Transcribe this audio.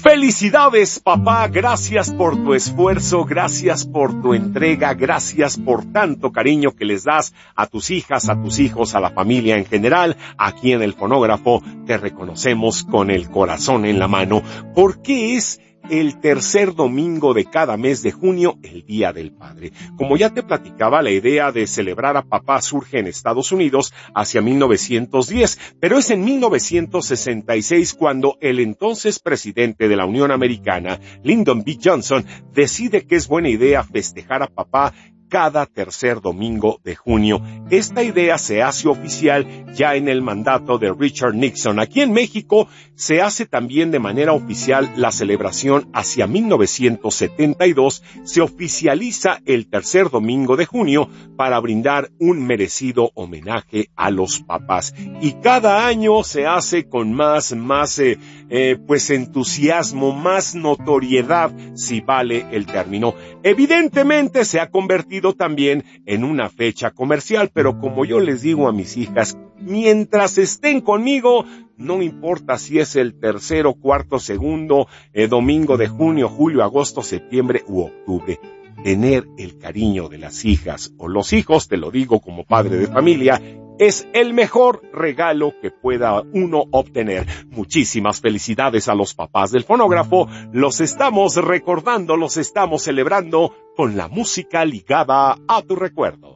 Felicidades, papá, gracias por tu esfuerzo, gracias por tu entrega, gracias por tanto cariño que les das a tus hijas, a tus hijos, a la familia en general. Aquí en el Fonógrafo te reconocemos con el corazón en la mano, porque es el tercer domingo de cada mes de junio, el Día del Padre. Como ya te platicaba, la idea de celebrar a papá surge en Estados Unidos hacia 1910, pero es en 1966 cuando el entonces presidente de la Unión Americana, Lyndon B. Johnson, decide que es buena idea festejar a papá cada tercer domingo de junio. Esta idea se hace oficial ya en el mandato de Richard Nixon. Aquí en México se hace también de manera oficial la celebración hacia 1972. Se oficializa el tercer domingo de junio para brindar un merecido homenaje a los papás. Y cada año se hace con más entusiasmo, más notoriedad, si vale el término. Evidentemente se ha convertido también en una fecha comercial, pero como yo les digo a mis hijas, mientras estén conmigo, no importa si es el tercero, cuarto, segundo, domingo de junio, julio, agosto, septiembre u octubre. Tener el cariño de las hijas o los hijos, te lo digo como padre de familia, es el mejor regalo que pueda uno obtener. Muchísimas felicidades a los papás del Fonógrafo. Los estamos recordando, los estamos celebrando con la música ligada a tu recuerdo.